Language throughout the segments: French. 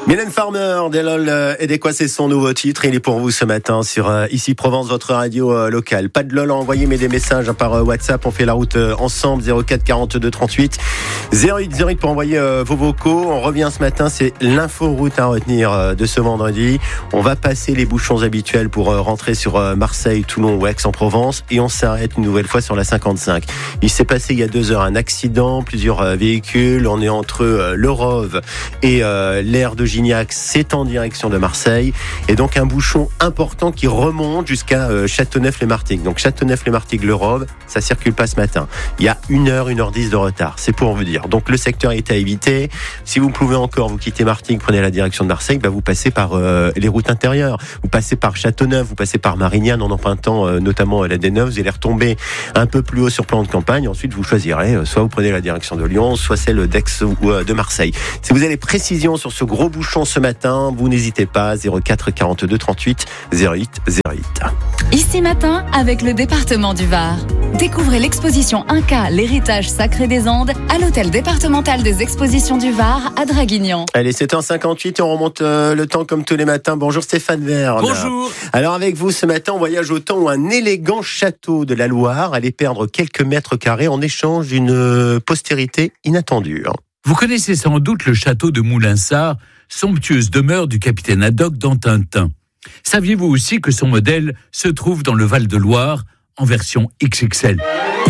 Mylène Farmer, Delol et des quoi, c'est son nouveau titre. Il est pour vous ce matin sur Ici Provence, votre radio locale. Pas de lol, envoyez-moi des messages par WhatsApp. On fait la route ensemble, 04 42 38 08 pour envoyer vos vocaux. On revient ce matin, c'est l'inforoute à retenir de ce vendredi. On va passer les bouchons habituels pour rentrer sur Marseille, Toulon ou Aix-en-Provence. Et on s'arrête une nouvelle fois sur la 55. Il s'est passé il y a 2 heures un accident, plusieurs véhicules. On est entre le Rove et l'aire de Gignac, c'est en direction de Marseille, et donc un bouchon important qui remonte jusqu'à Châteauneuf-les-Martigues. Donc Châteauneuf-les-Martigues, le Rove, ça circule pas ce matin. Il y a 1h10 de retard, c'est pour vous dire. Donc le secteur est à éviter. Si vous pouvez encore, vous quittez Martigues, prenez la direction de Marseille, vous passez par les routes intérieures, vous passez par Châteauneuf, vous passez par Marignane en empruntant notamment la D9, vous allez retomber un peu plus haut sur plan de campagne. Ensuite vous choisirez, soit vous prenez la direction de Lyon, soit celle d'Aix ou de Marseille. Si vous avez précision sur ce gros bouchon ce matin, vous n'hésitez pas, 04 42 38 08 08. Ici matin, avec le département du Var. Découvrez l'exposition Inca, l'héritage sacré des Andes, à l'hôtel départemental des expositions du Var, à Draguignan. Allez, 7h58 et on remonte le temps comme tous les matins. Bonjour Stéphane Verne. Bonjour. Alors avec vous ce matin, on voyage au temps où un élégant château de la Loire allait perdre quelques mètres carrés en échange d'une postérité inattendue. Vous connaissez sans doute le château de Moulinsart, somptueuse demeure du capitaine Haddock dans Tintin. Saviez-vous aussi que son modèle se trouve dans le Val-de-Loire en version XXL ?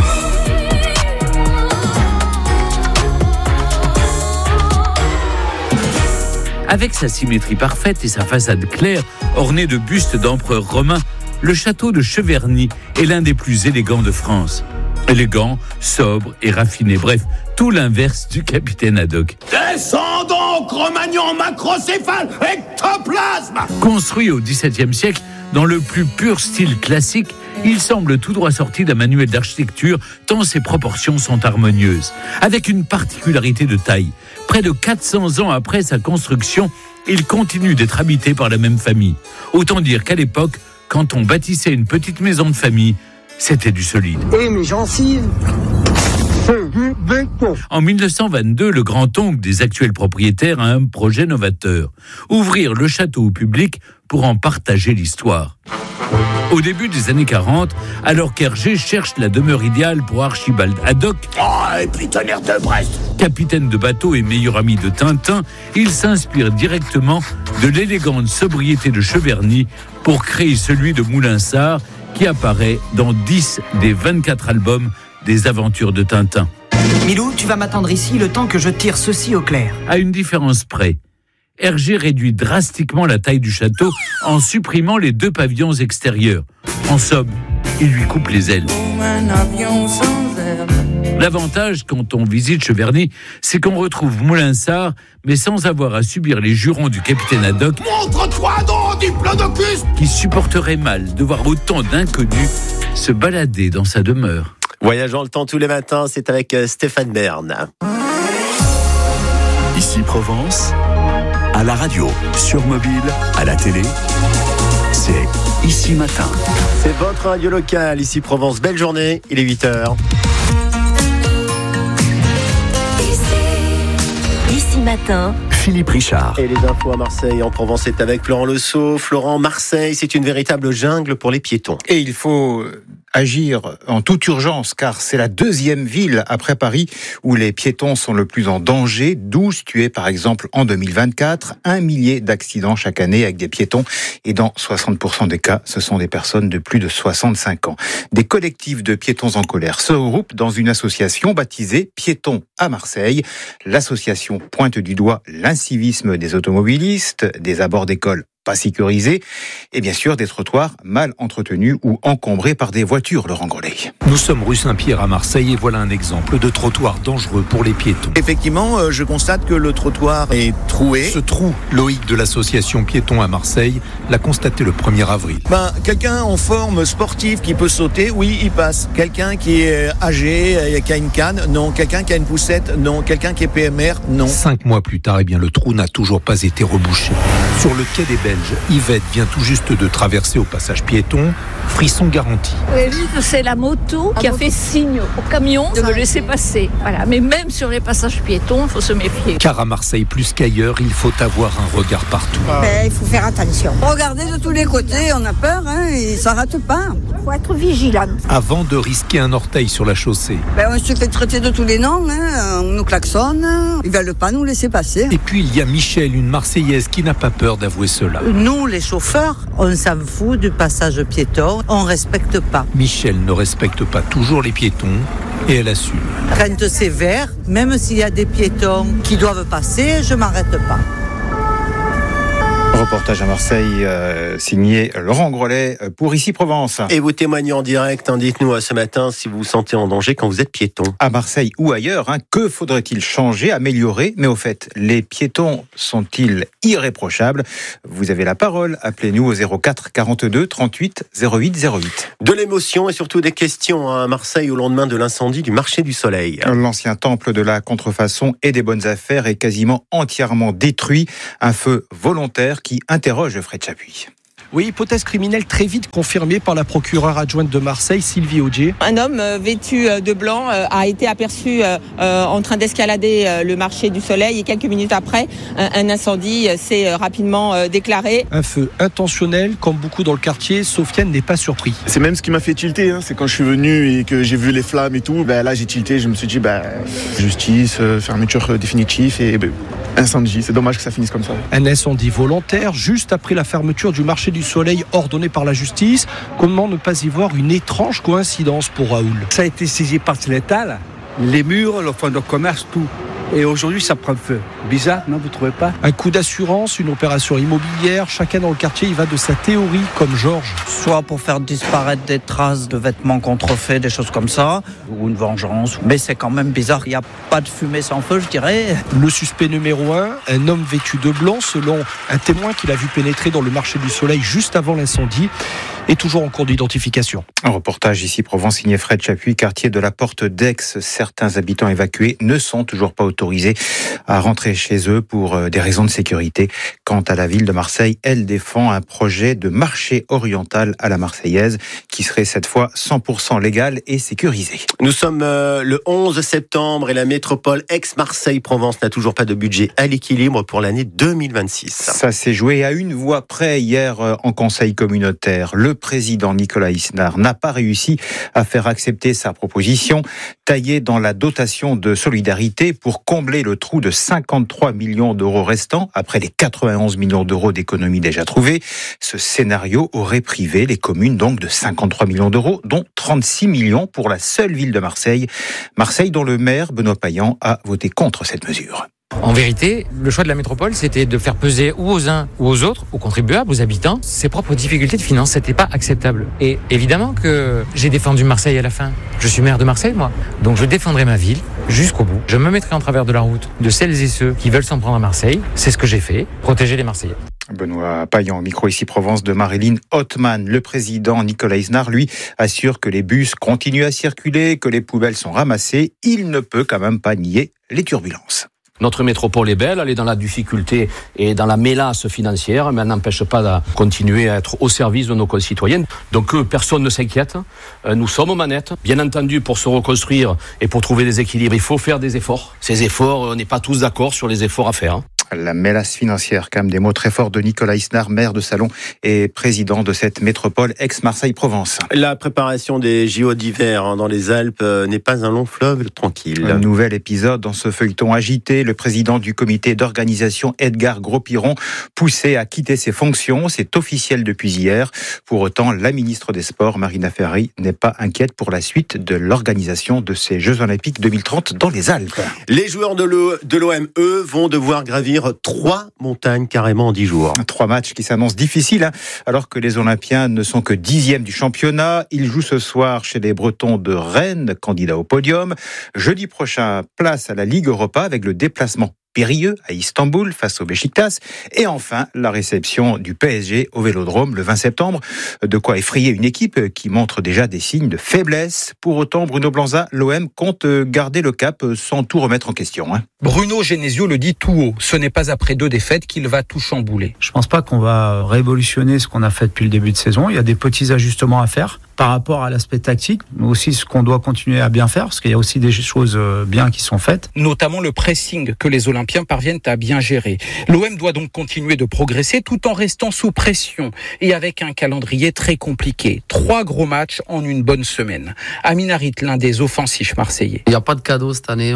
Avec sa symétrie parfaite et sa façade claire, ornée de bustes d'empereurs romains, le château de Cheverny est l'un des plus élégants de France. Élégant, sobre et raffiné, bref, tout l'inverse du capitaine Haddock. Descendons, Cro-Magnon, macrocéphale, ectoplasme. Construit au XVIIe siècle, dans le plus pur style classique, il semble tout droit sorti d'un manuel d'architecture, tant ses proportions sont harmonieuses. Avec une particularité de taille, près de 400 ans après sa construction, il continue d'être habité par la même famille. Autant dire qu'à l'époque, quand on bâtissait une petite maison de famille, c'était du solide. Et mes gencives, c'est du béton. En 1922, le grand-oncle des actuels propriétaires a un projet novateur. Ouvrir le château au public pour en partager l'histoire. Au début des années 40, alors qu'Hergé cherche la demeure idéale pour Archibald Haddock, Et puis tonnerre de Brest. capitaine de bateau et meilleur ami de Tintin, il s'inspire directement de l'élégante sobriété de Cheverny pour créer celui de Moulinsart, qui apparaît dans 10 des 24 albums des aventures de Tintin. Milou, tu vas m'attendre ici le temps que je tire ceci au clair. À une différence près, Hergé réduit drastiquement la taille du château en supprimant les 2 pavillons extérieurs. En somme, il lui coupe les ailes. L'avantage quand on visite Cheverny, c'est qu'on retrouve Moulinsart, mais sans avoir à subir les jurons du capitaine Haddock, Montre-toi donc, diplodocus. qui supporterait mal de voir autant d'inconnus se balader dans sa demeure. Voyageons le temps tous les matins, c'est avec Stéphane Verne. Ici Provence, à la radio, sur mobile, à la télé, c'est Ici Matin. C'est votre radio locale, ici Provence. Belle journée, il est 8h. Ici matin, Philippe Richard. Et les infos à Marseille, en Provence, c'est avec Florent Lesault. Florent, Marseille, c'est une véritable jungle pour les piétons. Et il faut agir en toute urgence, car c'est la 2e ville après Paris où les piétons sont le plus en danger. 12 tués par exemple en 2024, 1 millier d'accidents chaque année avec des piétons, et dans 60% des cas, ce sont des personnes de plus de 65 ans. Des collectifs de piétons en colère se regroupent dans une association baptisée Piétons à Marseille. L'association pointe du doigt l'incivisme des automobilistes, des abords d'école pas sécurisés, et bien sûr des trottoirs mal entretenus ou encombrés par des voitures, Laurent Grelet. Nous sommes rue Saint-Pierre à Marseille et voilà un exemple de trottoir dangereux pour les piétons. Effectivement, je constate que le trottoir est troué. Ce trou, Loïc de l'association Piétons à Marseille l'a constaté le 1er avril. Quelqu'un en forme sportive qui peut sauter, oui, il passe. Quelqu'un qui est âgé, qui a une canne, non. Quelqu'un qui a une poussette, non. Quelqu'un qui est PMR, non. 5 mois plus tard, le trou n'a toujours pas été rebouché. Sur le quai des Belles, belge Yvette vient tout juste de traverser au passage piéton. Frisson garanti. C'est la moto qui a fait signe au camion de me laisser passer. Voilà. Mais même sur les passages piétons, il faut se méfier. Car à Marseille, plus qu'ailleurs, il faut avoir un regard partout. Il faut faire attention. Regardez de tous les côtés, on a peur, et ça rate pas. Il faut être vigilant. Avant de risquer un orteil sur la chaussée. On se fait traiter de tous les noms, on nous klaxonne, ils veulent pas nous laisser passer. Et puis il y a Michel, une Marseillaise qui n'a pas peur d'avouer cela. Nous, les chauffeurs, on s'en fout du passage piéton, on respecte pas. Michel ne respecte pas toujours les piétons et elle assume. Quand c'est vert, même s'il y a des piétons qui doivent passer, je m'arrête pas. Reportage à Marseille signé Laurent Grelet pour Ici Provence. Et vous témoignez en direct, dites-nous ce matin si vous vous sentez en danger quand vous êtes piéton. À Marseille ou ailleurs, que faudrait-il changer, améliorer ? Mais au fait, les piétons sont-ils irréprochables ? Vous avez la parole, appelez-nous au 04 42 38 08 08. De l'émotion et surtout des questions à Marseille au lendemain de l'incendie du marché du Soleil. L'ancien temple de la contrefaçon et des bonnes affaires est quasiment entièrement détruit. Un feu volontaire qui interroge Fred Chapuis. Oui, hypothèse criminelle très vite confirmée par la procureure adjointe de Marseille, Sylvie Audier. Un homme vêtu de blanc a été aperçu en train d'escalader le marché du Soleil et quelques minutes après, un incendie s'est rapidement déclaré. Un feu intentionnel, comme beaucoup dans le quartier, Sofiane n'est pas surpris. C'est même ce qui m'a fait tilter, c'est quand je suis venu et que j'ai vu les flammes et tout, là j'ai tilté, je me suis dit justice, fermeture définitive et incendie, c'est dommage que ça finisse comme ça. Un incendie volontaire juste après la fermeture du marché du Soleil ordonnée par la justice. Comment ne pas y voir une étrange coïncidence pour Raoul ? Ça a été saisi par l'étal, les murs, le fonds de commerce, tout. Et aujourd'hui, ça prend feu. Bizarre, non, vous trouvez pas ? Un coup d'assurance, une opération immobilière, chacun dans le quartier, il va de sa théorie, comme Georges. Soit pour faire disparaître des traces de vêtements contrefaits, des choses comme ça, ou une vengeance. Mais c'est quand même bizarre, il n'y a pas de fumée sans feu, je dirais. Le suspect numéro 1, un homme vêtu de blanc, selon un témoin qu'il a vu pénétrer dans le marché du Soleil juste avant l'incendie, est toujours en cours d'identification. Un reportage Ici Provence signé Fred Chapuis, quartier de la Porte d'Aix. Certains habitants évacués ne sont toujours pas autorisés à rentrer chez eux pour des raisons de sécurité. Quant à la ville de Marseille, elle défend un projet de marché oriental à la Marseillaise qui serait cette fois 100% légal et sécurisé. Nous sommes le 11 septembre et la métropole Aix-Marseille-Provence n'a toujours pas de budget à l'équilibre pour l'année 2026. Ça s'est joué à une voix près hier en conseil communautaire. Le président Nicolas Isnard n'a pas réussi à faire accepter sa proposition, taillée dans la dotation de solidarité pour combler le trou de 53 millions d'euros restants après les 91 millions d'euros d'économies déjà trouvées. Ce scénario aurait privé les communes donc de 53 millions d'euros, dont 36 millions pour la seule ville de Marseille. Marseille dont le maire Benoît Payan a voté contre cette mesure. En vérité, le choix de la métropole, c'était de faire peser ou aux uns ou aux autres, aux contribuables, aux habitants, ses propres difficultés de finances. C'était pas acceptable. Et évidemment que j'ai défendu Marseille à la fin. Je suis maire de Marseille, moi. Donc je défendrai ma ville jusqu'au bout. Je me mettrai en travers de la route de celles et ceux qui veulent s'en prendre à Marseille. C'est ce que j'ai fait. Protéger les Marseillais. Benoît Payan, micro Ici Provence de Marilyn Othman. Le président Nicolas Isnard, lui, assure que les bus continuent à circuler, que les poubelles sont ramassées. Il ne peut quand même pas nier les turbulences. Notre métropole est belle, elle est dans la difficulté et dans la mélasse financière, mais elle n'empêche pas de continuer à être au service de nos concitoyens. Donc personne ne s'inquiète, nous sommes aux manettes. Bien entendu, pour se reconstruire et pour trouver des équilibres, il faut faire des efforts. Ces efforts, on n'est pas tous d'accord sur les efforts à faire. La mélasse financière, quand même des mots très forts de Nicolas Isnard, maire de Salon et président de cette métropole Aix-Marseille-Provence. La préparation des JO d'hiver dans les Alpes n'est pas un long fleuve tranquille. Un nouvel épisode dans ce feuilleton agité. Le président du comité d'organisation, Edgar Gros-Piron, poussé à quitter ses fonctions. C'est officiel depuis hier. Pour autant, la ministre des Sports, Marina Ferry, n'est pas inquiète pour la suite de l'organisation de ces Jeux Olympiques 2030 dans les Alpes. Les joueurs de l'OM, eux, vont devoir gravir 3 montagnes carrément en 10 jours. 3 matchs qui s'annoncent difficiles, alors que les Olympiens ne sont que 10e du championnat. Ils jouent ce soir chez les Bretons de Rennes, candidats au podium. Jeudi prochain, place à la Ligue Europa avec le déplacement périlleux à Istanbul face au Beşiktaş. Et enfin, la réception du PSG au Vélodrome le 20 septembre. De quoi effrayer une équipe qui montre déjà des signes de faiblesse. Pour autant, Bruno Blanza, l'OM compte garder le cap sans tout remettre en question. Bruno Genesio le dit tout haut. Ce n'est pas après 2 défaites qu'il va tout chambouler. Je pense pas qu'on va révolutionner ce qu'on a fait depuis le début de saison. Il y a des petits ajustements à faire par rapport à l'aspect tactique, mais aussi ce qu'on doit continuer à bien faire, parce qu'il y a aussi des choses bien qui sont faites. Notamment le pressing que les Olympiens parviennent à bien gérer. L'OM doit donc continuer de progresser tout en restant sous pression et avec un calendrier très compliqué. 3 gros matchs en une bonne semaine. Amin Harit, l'un des offensifs marseillais. Il n'y a pas de cadeau cette année,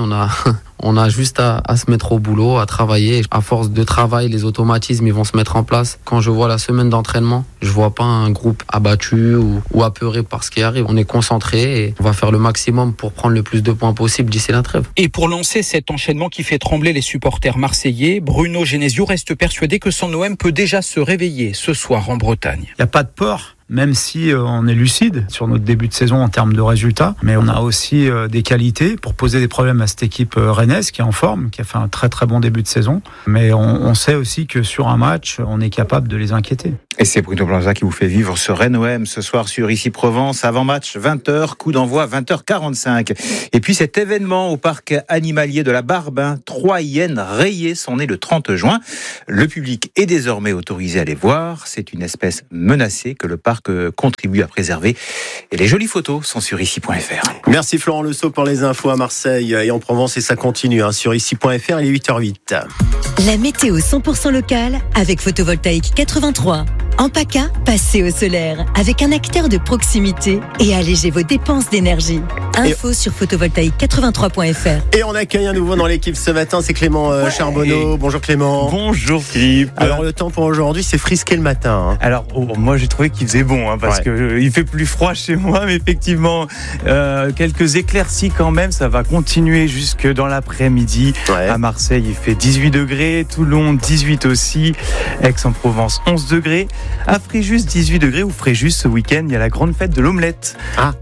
on a juste à se mettre au boulot, à travailler. À force de travail, les automatismes ils vont se mettre en place. Quand je vois la semaine d'entraînement, je vois pas un groupe abattu ou apeuré par ce qui arrive. On est concentré et on va faire le maximum pour prendre le plus de points possible d'ici la trêve. Et pour lancer cet enchaînement qui fait trembler les supporters marseillais, Bruno Genesio reste persuadé que son OM peut déjà se réveiller ce soir en Bretagne. Il n'y a pas de peur. Même si on est lucide sur notre début de saison en termes de résultats, mais on a aussi des qualités pour poser des problèmes à cette équipe rennaise qui est en forme, qui a fait un très très bon début de saison. Mais on sait aussi que sur un match, on est capable de les inquiéter. Et c'est Bruno Blanza qui vous fait vivre ce Rennes-OM ce soir sur Ici Provence, avant-match 20h, coup d'envoi 20h45. Et puis cet événement au parc animalier de la Barbe, 3 hyènes rayées sont nées le 30 juin. Le public est désormais autorisé à les voir. C'est une espèce menacée que le parc contribue à préserver. Et les jolies photos sont sur ici.fr. Merci Florent Le Sceau pour les infos à Marseille et en Provence, et ça continue sur ici.fr, il est 8h08. La météo 100% locale avec Photovoltaïque 83. En PACA, passez au solaire avec un acteur de proximité et allégez vos dépenses d'énergie. Info sur photovoltaïque83.fr. Et on accueille un nouveau dans l'équipe ce matin, c'est Clément Charbonneau. Bonjour Clément. Bonjour Philippe. Alors le temps pour aujourd'hui, c'est frisqué le matin. Alors moi j'ai trouvé qu'il faisait bon parce que il fait plus froid chez moi, mais effectivement quelques éclaircies quand même. Ça va continuer jusque dans l'après-midi. À Marseille il fait 18 degrés, Toulon 18 aussi, Aix-en-Provence 11 degrés. À Fréjus 18 degrés, où Fréjus ce week-end il y a la grande fête de l'omelette.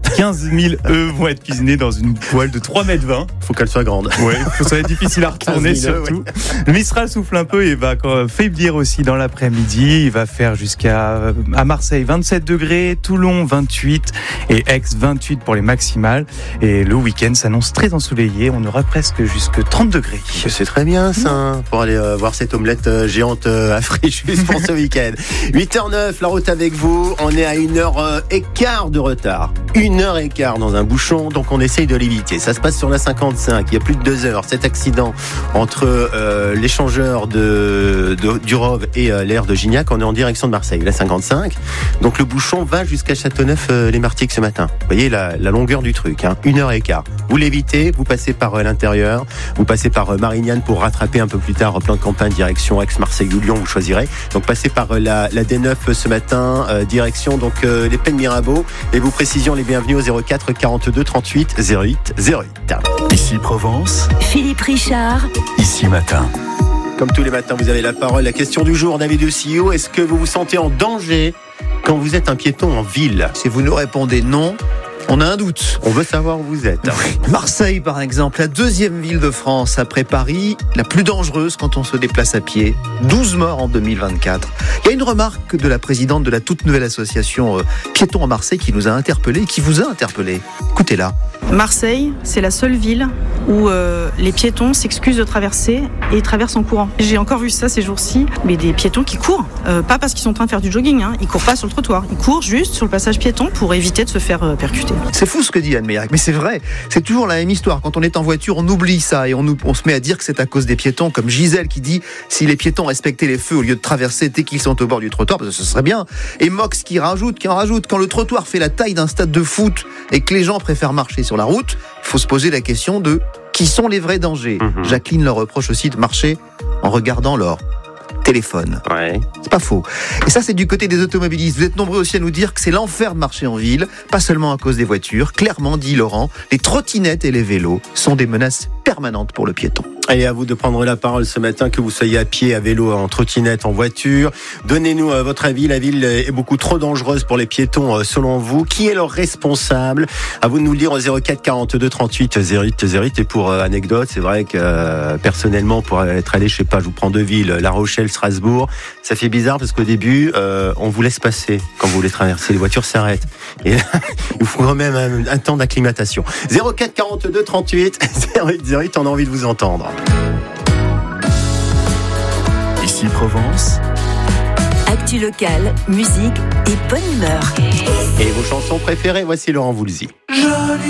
15 000 œufs vont être cuisinés dans une poêle de 3,20 m. Faut qu'elle soit grande. Ouais, ça va être difficile à retourner surtout. Le Mistral souffle un peu et va faiblir aussi dans l'après-midi. Il va faire jusqu'à à Marseille 27 degrés, Toulon 28 et Aix 28 pour les maximales. Et le week-end s'annonce très ensoleillé. On aura presque jusque 30 degrés. C'est très bien ça, pour aller voir cette omelette géante à Fréjus pour ce week-end. 8h09, la route avec vous. On est à 1h15 de retard. 1h15 dans un bouchon, donc on essaye de l'éviter. Ça se passe sur la 55. Il y a plus de 2 heures. Cet accident entre l'échangeur du Rove et l'aire de Gignac. On est en direction de Marseille, la 55. Donc le bouchon va jusqu'à Châteauneuf-les-Martigues ce matin. Vous voyez la longueur du truc, 1h15. Vous l'évitez, vous passez par l'intérieur, vous passez par Marignane pour rattraper un peu plus tard plan de campagne direction Aix-Marseille ou Lyon, vous choisirez. Donc passez par la D9 ce matin, direction donc les Plaines Mirabeau, et vous précisions les bienvenus au 04 42 38 08 08. Ici Provence, Philippe Richard, Ici Matin. Comme tous les matins, vous avez la parole. La question du jour, David Ossio, est-ce que vous vous sentez en danger quand vous êtes un piéton en ville? Si vous nous répondez non, on a un doute. On veut savoir où vous êtes. Marseille, par exemple, la 2e ville de France après Paris, la plus dangereuse quand on se déplace à pied. 12 morts en 2024. Il y a une remarque de la présidente de la toute nouvelle association Piétons à Marseille qui nous a interpellés, qui vous a interpellé. Écoutez-la. Marseille, c'est la seule ville où les piétons s'excusent de traverser et traversent en courant. J'ai encore vu ça ces jours-ci, mais des piétons qui courent, pas parce qu'ils sont en train de faire du jogging, ils courent pas sur le trottoir, ils courent juste sur le passage piéton pour éviter de se faire percuter. C'est fou ce que dit Anne Meirac, mais c'est vrai, c'est toujours la même histoire. Quand on est en voiture, on oublie ça et on se met à dire que c'est à cause des piétons, comme Gisèle qui dit si les piétons respectaient les feux au lieu de traverser dès qu'ils sont au bord du trottoir, parce que ce serait bien. Et Mox qui en rajoute, quand le trottoir fait la taille d'un stade de foot et que les gens préfèrent marcher sur la route, il faut se poser la question de qui sont les vrais dangers. Jacqueline leur reproche aussi de marcher en regardant leur téléphone. C'est pas faux. Et ça, c'est du côté des automobilistes. Vous êtes nombreux aussi à nous dire que c'est l'enfer de marcher en ville, pas seulement à cause des voitures. Clairement, dit Laurent, les trottinettes et les vélos sont des menaces permanente pour le piéton. Allez, à vous de prendre la parole ce matin, que vous soyez à pied, à vélo, en trottinette, en voiture. Donnez-nous votre avis. La ville est beaucoup trop dangereuse pour les piétons, selon vous. Qui est leur responsable? À vous de nous le dire au 04 42 38 08 08. Et pour anecdote, c'est vrai que personnellement, pour être allé, je sais pas, je vous prends deux villes, La Rochelle, Strasbourg, ça fait bizarre parce qu'au début, on vous laisse passer quand vous voulez traverser. Les voitures s'arrêtent. Et là, il faut quand même un temps d'acclimatation. 04 42 38 08 08. On a envie de vous entendre. Ici Provence. Actu locale, musique et bonne humeur. Et vos chansons préférées, voici Laurent Voulzy.